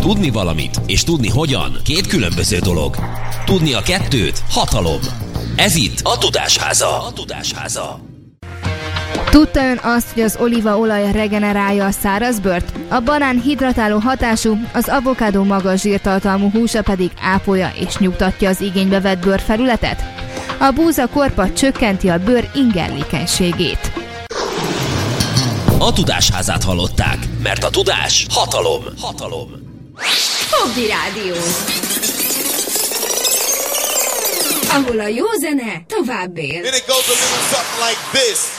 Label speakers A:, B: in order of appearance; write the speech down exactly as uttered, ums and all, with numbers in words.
A: Tudni valamit és tudni hogyan két különböző dolog. Tudni a kettőt hatalom. Ez itt a Tudásháza. A Tudásháza.
B: Tudta ön azt, hogy az olívaolaj regenerálja a szárazbőrt? A banán hidratáló hatású, az avokádó magas zsírtartalmú húsa pedig ápolja és nyugtatja az igénybe vett bőrfelületet? A búza korpa csökkenti a bőr ingerlékenységét.
A: A Tudásházát hallották, mert a tudás hatalom. Hatalom.
C: Fogdi Rádió, ahol a jó zene tovább él.
D: And it goes a little something like this.